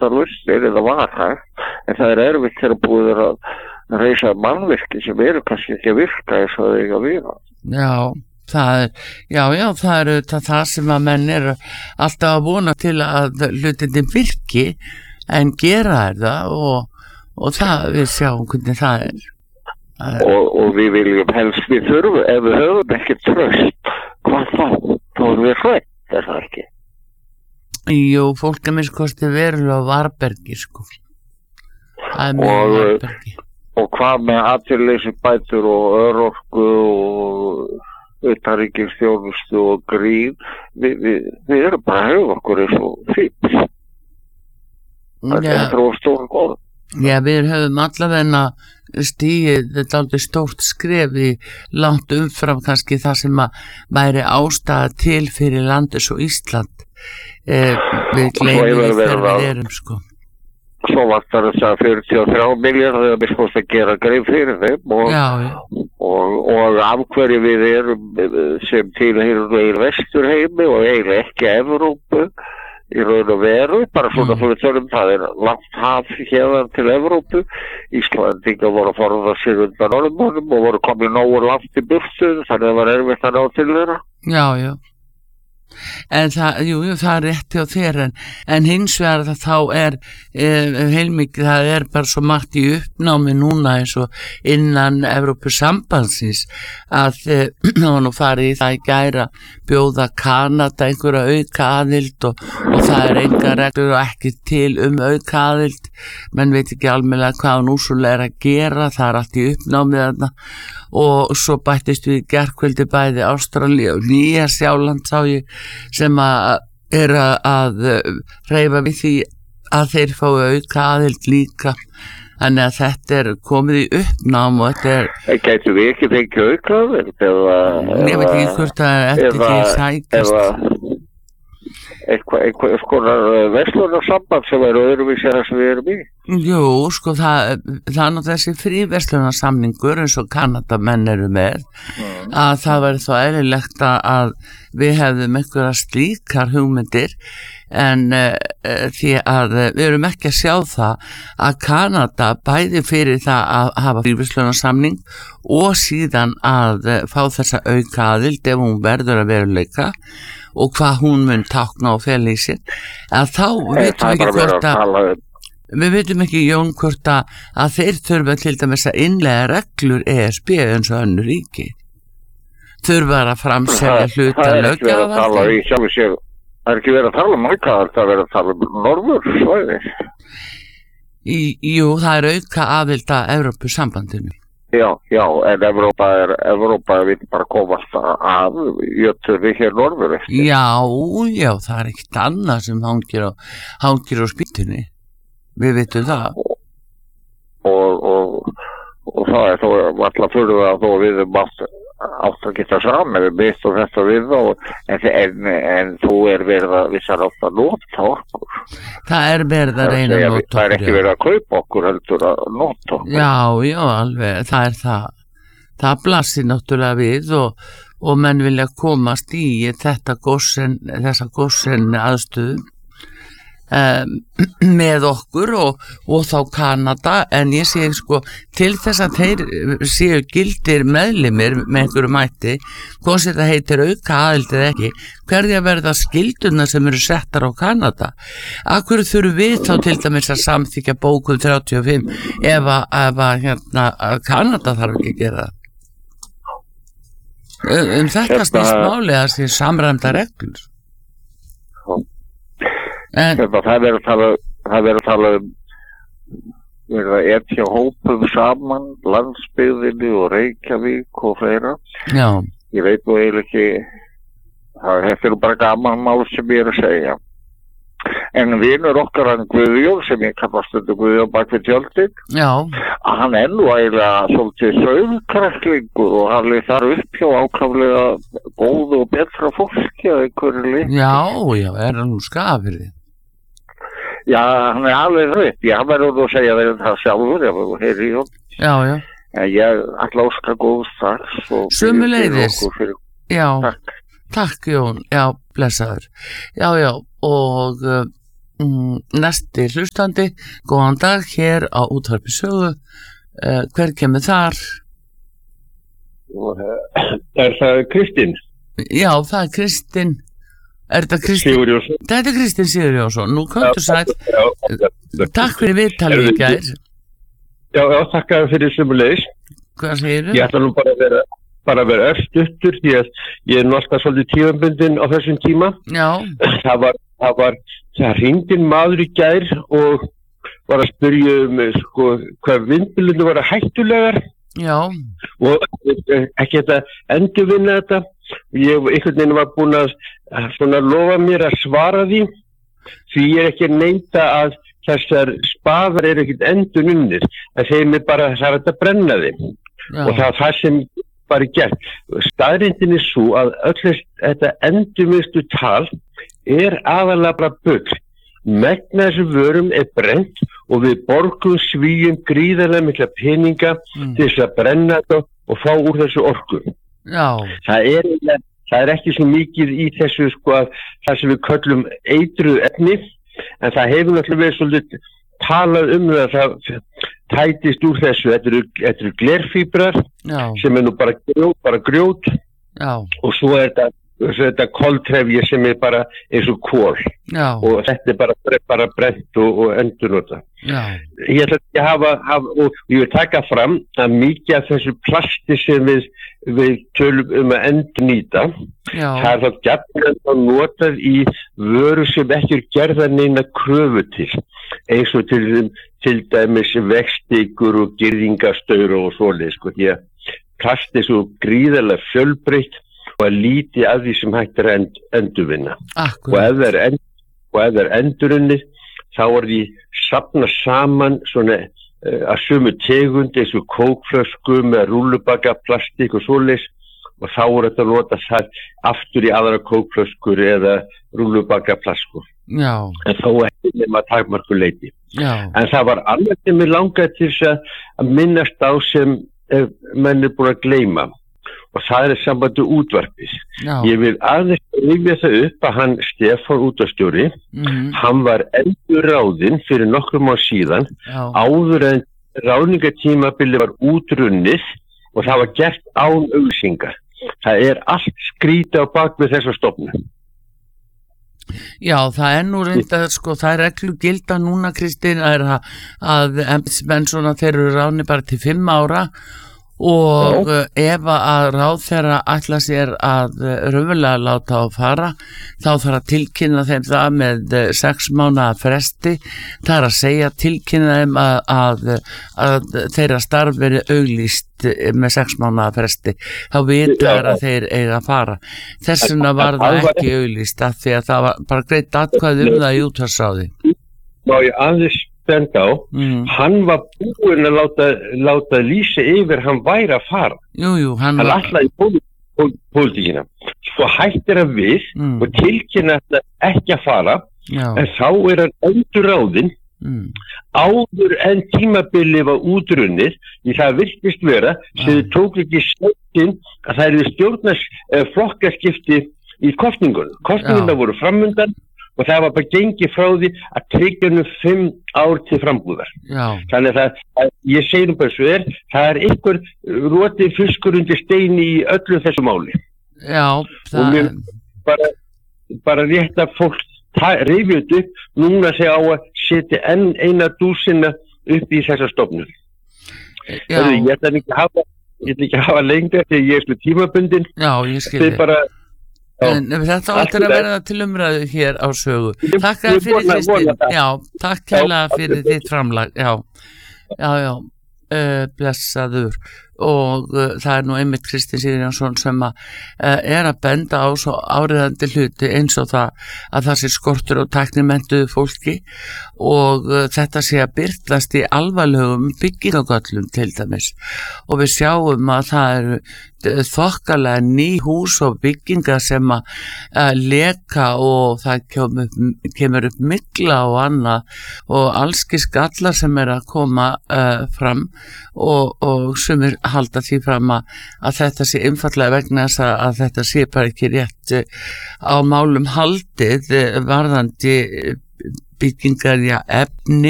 einfaldar lausnir eða var hægt, en það erfitt þegar búið að reisa mannvirki sem eru kannski ekki að virka eins og það eiga að vera. Það er það sem að menn eru alltaf að vona til að hlutinni virki en gera það og það við sjáum hvernig það er. Og við viljum helst við þurfum, ef við höfum ekki traust, hvað þá erum við hrætt, er það ekki? Jú, fólk að minnskosti verulega á varbergi, sko. Það er mjög varbergi. Og hvað með atvinnuleysisbætur og örorku og utanríkisþjónustu og grín, við erum bara að höfum okkur eins og fíls. Það er stór góð. Já, við höfum allavegna stigið þetta aldrei stórt skref í langt umfram kannski það sem að væri ástæða til fyrir landis og Ísland. Við gleymum þegar við erum, sko. Svo vantar þess að 43 milljarðar þegar við spóst að gera grein fyrir þeim og af hverju við erum sem tilheyrum vesturheimi og eiginlega ekki Evrópu í raun og veru, bara svona fyrir tölum, það er langt haf hérna til Evrópu. Íslandingar voru að forða sig undan Norðmönnum og voru komið nógu langt í burtu, þannig að það var erfitt að ná til þeirra. Já. En það er rétt hjá þér en hins vegar þá er heilmikið, það er bara svo margt í uppnámi núna eins og innan Evrópusambandsins að það var nú farið í það í gæra bjóða Kanada einhverja auka aðild og það er enga reglur og ekki til auka aðild, menn veit ekki almennilega hvað hún úrsúlega er að gera, það er allt í uppnámið þarna og svo bættist við gærkvöldi bæði Ástralía og Nýja-Sjáland sá ég sem að er að hreyfa við því að þeir fái auka aðild líka, þannig að þetta er komið í uppnám og þetta er... Gætu við ekki fengið auka aðild eða... Ég veit ekki hvort það er eftir því sækast. Eitthvað skonar verslunarssamband sem er öðruvísi það sem við erum í? Jú, sko það er nú þessi fríverslunarsamningur eins og Kanadamenn eru með að það væri þá eðlilegt að við hefðum einhverja slíkar hugmyndir en því að við erum ekki að sjá það að Kanada bæði fyrir það að hafa fríverslunarsamning og síðan að fá þessa auka aðild ef hún verður að veruleika og hvað hún mun tákna og fela í sér að þá veitum við ekki hvort að við veitum ekki Jón hvort að þeir þurfa til dæmis að innlega reglur ESB eins og önnur ríki þurfa að framselja hluta löggjafarvaldi. Það er ekki verið að tala um aukaðar, það er verið að tala um norðursvæði. Jú, það er auka aðild að Evrópusambandinu. Já, en Evrópa vil bara komast að jötunni hér norður eftir. Já, það er ekkert annað sem hangir á spýtunni. Við vitum það. Og það er þó alltaf fyrir að þó við átt að geta saman við mitt og þetta við en þú er verið að vissar átt að nota okkur. Það er verið að reyna að nota okkur. Það er ekki verið að kaupa okkur heldur að nota okkur. Já, alveg, það er það. Það blasir náttúrulega við og menn vilja komast í þessa gósen aðstöðum með okkur og þá Kanada en ég sé sko til þess að þeir séu gildir meðlimir með einhverju mætti hvort þetta heitir auka aðild eða ekki hverja verða skilduna sem eru settar á Kanada af hverju þurfum við þá til dæmis að samþykja bókun 35 ef að Kanada þarf ekki að gera það þetta snýst máli að sé samræmda reglur það verður að tala um etja hópum saman landsbyggðinni og Reykjavík og fleira. Já. Ég veit nú eiginlega ekki þetta er bara gaman mál sem ég er að segja en vinur okkar hann Guðjón sem ég kallast undir Guðjón bak við tjöldin hann er nú eiginlega svolítið sögkræklingur og hann er þar upp hjá ákaflega góðu og betra fólki að einhverju líka. Já, er hann nú skafirði? Já, hann er alveg rétt. Ég verður nú að segja þeir það sjálfur ef þú heyri í hún. Já. En ég ætla að óska góð strax. Sömuleiðis. Já. Takk. Takk Jón. Já, blessaður. Já. Og Næsti hlustandi, góðan dag hér á Útvarpi Sögu. Hver kemur þar? Er það Kristín? Já, það Kristín. Er þetta Kristín? Sigurjónsson. Þetta er Kristín Sigurjónsson. Nú komdu sæl. Takk fyrir viðtalið í gær. Já, þakka fyrir sömuleiðis. Hvað segirðu? Ég ætla nú bara að vera örstuttur því að ég er nú alltaf svolítið tímabundin á þessum tíma. Já. Það hringdi maður í gær og var að spyrja hvað vindbylurnar voru hættulegar. Já. Og ekki þetta endurvinna þetta. Ég einhvern veginn var búin að lofa mér að svara því ég er ekki að neita að þessar spaðar eru ekkert endurunnir. Það segir mér bara að það er hægt að brenna þeim. Já. Og það sem bara gert. Staðreyndin er svo að öll þetta endurvinnslu tal er aðalega bara bull. Megna þessum vörum er brent og við borgum Svíum gríðarlega mikla peninga til þess að brenna þetta og fá úr þessu orku. Já. Það er ekki svo mikið í þessu að það sem við köllum eitruð efni, en það hefur náttúrulega verið svolítið talað það tætist úr þessu. Þetta eru glerfíbrar sem er nú bara grjót. Já. Og svo er þetta koltrefji sem er bara eins og kol. Já. Og þetta er bara brent og endurnota. Já. Ég ætla að hafa og ég vil taka fram að mikið af þessu plasti sem við tölum að endurnýta, það er þá gjarnan notað í vöru sem ekki er gerðar neina kröfu til, eins og til dæmis vegstikur og girðingastaur og svoleiðis, því að plast er svo gríðarlega fjölbreytt og að líti af því sem hægt er að endurvinna. Og ef það er endurunnið, þá er því safna saman svona að sömu tegund eins og kókflösku með rúllubaka, plastik og svoleiðis, og þá er þetta að nota það aftur í aðra kókflöskur eða rúllubaka plaskur. Já. En þó ekki nema takmarku leyti. Já. En það var annað sem ég langaði til þess að minnast á sem menn er búin að gleyma. Og það er sambandi útvarpis. Já. Ég vil aðeins rifja það upp að hann Stefán útvarpsstjóri, hann var endurráðinn fyrir nokkrum ár síðan, áður en ráðningatímabili var útrunnið og það var gert án auglýsingar. Það er allt skrítið á bak við þessa stofnun. Já, það er nú reyndar, það er reglu gilda núna, Kristín, að embættismenn svona þeir eru ráðnir bara til 5 ára og ef að ráðherra ætla sér að raunverulega láta á fara, þá þarf að tilkynna þeim það með 6 mánaða fresti. Það er að segja tilkynna þeim að þeirra starf verið auglýst með 6 mánaða fresti. Þá vitar að þeir eiga að fara. Þess vegna var það ekki auglýst af því að það var bara greitt atkvæði það í útvarpsráði. Má ég aðeins benda á, hann var búinn að láta lýsa yfir hann væri að fara. Jú, hann ætlaði í pólitíkina. Svo hættir hann við og tilkynna ekki að fara, en þá er hann endurráðinn áður en tímabili var útrunnið, því það virtist vera sem þið tók ekki snögginn að það eru stjórnarflokkaskipti í kosningunum. Kosningunum voru framundan og það var bara gengið frá því að tryggja 5 ár til frambúðar. Já. Þannig að ég segi nú bara svo það er einhver rotið fiskur undir steini í öllu þessu máli. Já, það og mér bara rétt að fólk rifið upp núna segja á að setja enn eina dúsina upp í þessa stofnun. Ég ætla ekki að hafa lengra þegar ég er svo tímabundin. Já, ég skil þig. En þetta áttur að verða til umræðu hér á Sögu. Takk fyrir Kristín. Já, takk kærlega fyrir þitt framlag. Já, blessaður. Og það er nú einmitt Kristín Sigurjónsson sem er að benda á svo áriðandi hluti eins og það að það sé skortur og tæknimentuðu fólki og þetta sé að birtast í alvarlegum byggingagöllum til dæmis og við sjáum að það eru þokkalega ný hús og byggingar sem að leka og það kemur upp mygla og annað og allski skallar sem er að koma fram og sumir halda því fram að þetta sé einfallega vegna þess að þetta sé bara ekki rétt á málum haldið varðandi byggingar, já, efni